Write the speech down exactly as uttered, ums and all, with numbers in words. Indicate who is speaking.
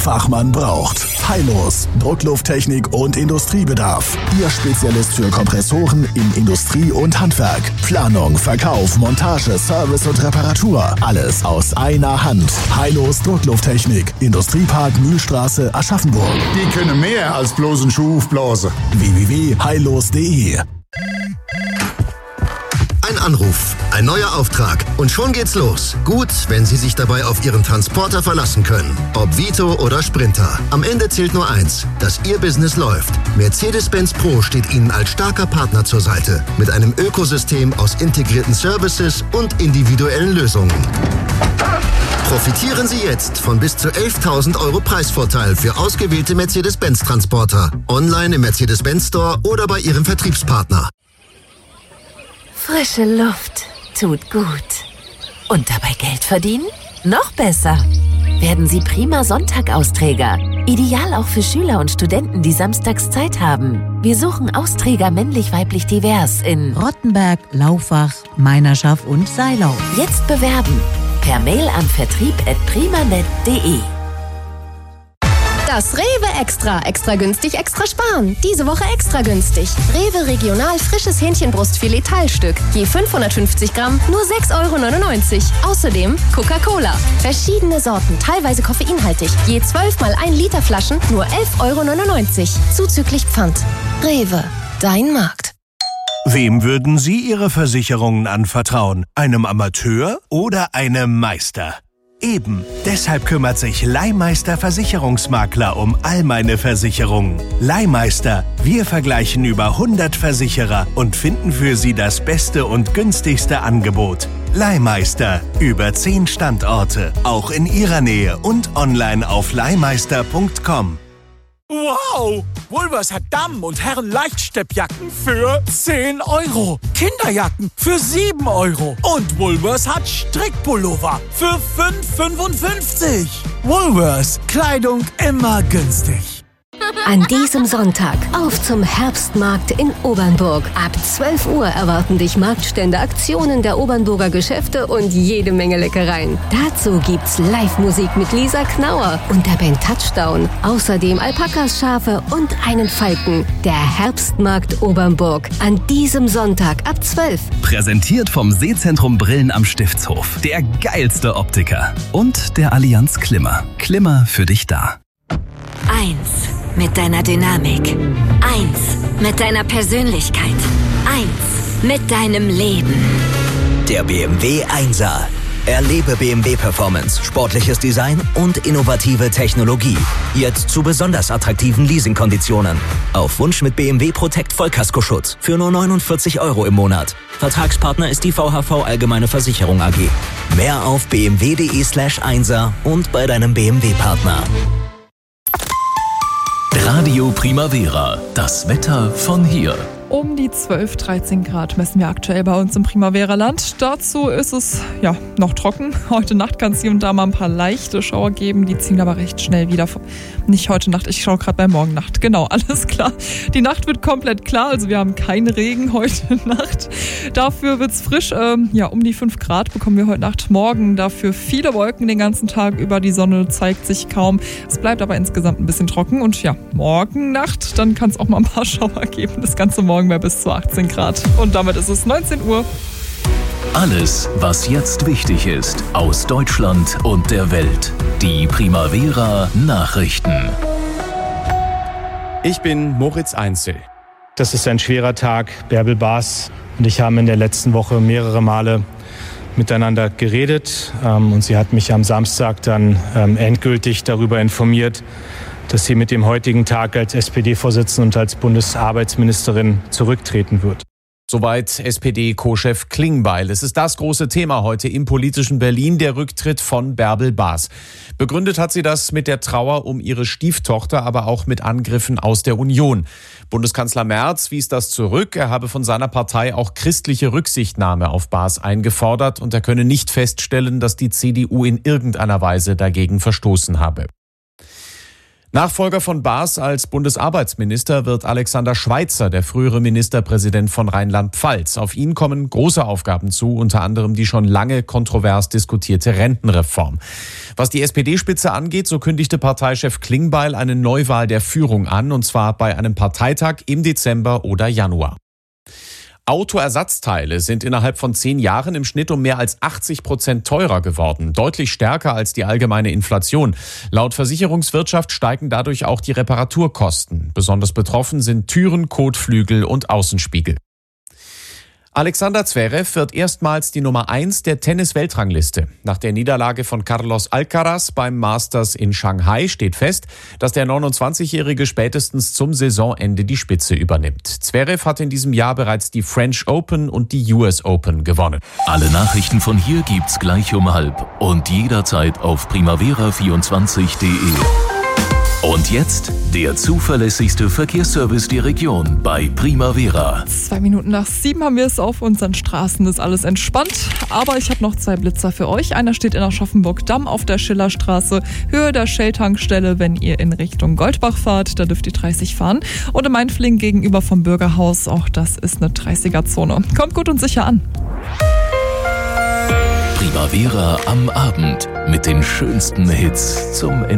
Speaker 1: Fachmann braucht. Heilos, Drucklufttechnik und Industriebedarf. Ihr Spezialist für Kompressoren in Industrie und Handwerk. Planung, Verkauf, Montage, Service und Reparatur. Alles aus einer Hand. Heilos Drucklufttechnik. Industriepark Mühlstraße, Aschaffenburg.
Speaker 2: Die können mehr als bloß einen Schuh aufblasen.
Speaker 1: w w w punkt heilos punkt de.
Speaker 3: Ein Anruf, ein neuer Auftrag und schon geht's los. Gut, wenn Sie sich dabei auf Ihren Transporter verlassen können. Ob Vito oder Sprinter. Am Ende zählt nur eins, dass Ihr Business läuft. Mercedes-Benz Pro steht Ihnen als starker Partner zur Seite. Mit einem Ökosystem aus integrierten Services und individuellen Lösungen. Profitieren Sie jetzt von bis zu elftausend Euro Preisvorteil für ausgewählte Mercedes-Benz-Transporter. Online im Mercedes-Benz Store oder bei Ihrem Vertriebspartner.
Speaker 4: Frische Luft tut gut. Und dabei Geld verdienen? Noch besser. Werden Sie prima Sonntag-Austräger. Ideal auch für Schüler und Studenten, die samstags Zeit haben. Wir suchen Austräger männlich-weiblich divers in
Speaker 5: Rottenberg, Laufach, Meinerschaft und Seilau.
Speaker 4: Jetzt bewerben. Per Mail an vertrieb at primanet punkt de.
Speaker 6: Das Rewe Extra. Extra günstig, extra sparen. Diese Woche extra günstig. Rewe Regional frisches Hähnchenbrustfilet Teilstück. Je fünfhundertfünfzig Gramm, nur sechs Euro neunundneunzig. Außerdem Coca-Cola. Verschiedene Sorten, teilweise koffeinhaltig. Je zwölf mal ein Liter Flaschen, nur elf Euro neunundneunzig. Zuzüglich Pfand. Rewe. Dein Markt.
Speaker 7: Wem würden Sie Ihre Versicherungen anvertrauen? Einem Amateur oder einem Meister? Eben, deshalb kümmert sich Leihmeister Versicherungsmakler um all meine Versicherungen. Leihmeister, wir vergleichen über hundert Versicherer und finden für Sie das beste und günstigste Angebot. Leihmeister, über zehn Standorte, auch in Ihrer Nähe und online auf leihmeister punkt com.
Speaker 8: Wow! Woolworths hat Damen- und Herren-Leichtsteppjacken für zehn Euro. Kinderjacken für sieben Euro. Und Woolworths hat Strickpullover für fünf Euro fünfundfünfzig. Woolworths. Kleidung immer günstig.
Speaker 9: An diesem Sonntag auf zum Herbstmarkt in Obernburg. Ab zwölf Uhr erwarten dich Marktstände, Aktionen der Obernburger Geschäfte und jede Menge Leckereien. Dazu gibt's Live-Musik mit Lisa Knauer und der Band Touchdown. Außerdem Alpakas, Schafe und einen Falken. Der Herbstmarkt Obernburg. An diesem Sonntag ab zwölf.
Speaker 10: Präsentiert vom Sehzentrum Brillen am Stiftshof. Der geilste Optiker. Und der Allianz Klimmer. Klimmer für dich da.
Speaker 11: Eins mit deiner Dynamik. Eins mit deiner Persönlichkeit. Eins mit deinem Leben.
Speaker 12: Der B M W Einser. Erlebe B M W Performance, sportliches Design und innovative Technologie. Jetzt zu besonders attraktiven Leasingkonditionen. Auf Wunsch mit B M W Protect Vollkaskoschutz für nur neunundvierzig Euro im Monat. Vertragspartner ist die V H V Allgemeine Versicherung A G. Mehr auf bmw.de slash Einser und bei deinem B M W-Partner.
Speaker 13: Radio Primavera, das Wetter von hier.
Speaker 14: Um die zwölf, dreizehn Grad messen wir aktuell bei uns im Primavera-Land. Dazu ist es ja noch trocken. Heute Nacht kann es hier und da mal ein paar leichte Schauer geben. Die ziehen aber recht schnell wieder. Nicht heute Nacht, ich schaue gerade bei morgen Nacht. Genau, alles klar. Die Nacht wird komplett klar, also wir haben keinen Regen heute Nacht. Dafür wird es frisch. Ähm, ja, um die fünf Grad bekommen wir heute Nacht. Morgen dafür viele Wolken den ganzen Tag über. Die Sonne zeigt sich kaum. Es bleibt aber insgesamt ein bisschen trocken. Und ja, morgen Nacht, dann kann es auch mal ein paar Schauer geben. Das ganze Morgen mehr bis zu achtzehn Grad. Und damit ist es neunzehn Uhr.
Speaker 13: Alles, was jetzt wichtig ist, aus Deutschland und der Welt. Die Primavera Nachrichten.
Speaker 15: Ich bin Moritz Einzel. Das ist ein schwerer Tag. Bärbel Baas und ich haben in der letzten Woche mehrere Male miteinander geredet. Und sie hat mich am Samstag dann endgültig darüber informiert, dass sie mit dem heutigen Tag als S P D-Vorsitzende und als Bundesarbeitsministerin zurücktreten wird.
Speaker 16: Soweit S P D-Co-Chef Klingbeil. Es ist das große Thema heute im politischen Berlin, der Rücktritt von Bärbel Baas. Begründet hat sie das mit der Trauer um ihre Stieftochter, aber auch mit Angriffen aus der Union. Bundeskanzler Merz wies das zurück. Er habe von seiner Partei auch christliche Rücksichtnahme auf Baas eingefordert und er könne nicht feststellen, dass die C D U in irgendeiner Weise dagegen verstoßen habe. Nachfolger von Baas als Bundesarbeitsminister wird Alexander Schweitzer, der frühere Ministerpräsident von Rheinland-Pfalz. Auf ihn kommen große Aufgaben zu, unter anderem die schon lange kontrovers diskutierte Rentenreform. Was die S P D-Spitze angeht, so kündigte Parteichef Klingbeil eine Neuwahl der Führung an, und zwar bei einem Parteitag im Dezember oder Januar. Autoersatzteile sind innerhalb von zehn Jahren im Schnitt um mehr als achtzig Prozent teurer geworden. Deutlich stärker als die allgemeine Inflation. Laut Versicherungswirtschaft steigen dadurch auch die Reparaturkosten. Besonders betroffen sind Türen, Kotflügel und Außenspiegel. Alexander Zverev wird erstmals die Nummer eins der Tennis-Weltrangliste. Nach der Niederlage von Carlos Alcaraz beim Masters in Shanghai steht fest, dass der neunundzwanzigjährige spätestens zum Saisonende die Spitze übernimmt. Zverev hat in diesem Jahr bereits die French Open und die U S Open gewonnen.
Speaker 13: Alle Nachrichten von hier gibt's gleich um halb und jederzeit auf primavera vierundzwanzig punkt de. Und jetzt der zuverlässigste Verkehrsservice der Region bei Primavera.
Speaker 14: Zwei Minuten nach sieben haben wir es. Auf unseren Straßen ist alles entspannt. Aber ich habe noch zwei Blitzer für euch. Einer steht in Aschaffenburg-Damm auf der Schillerstraße, Höhe der Shell-Tankstelle, wenn ihr in Richtung Goldbach fahrt. Da dürft ihr dreißig fahren. Und im Mainfling gegenüber vom Bürgerhaus, auch das ist eine dreißiger-Zone. Kommt gut und sicher an.
Speaker 13: Primavera am Abend mit den schönsten Hits zum Ende.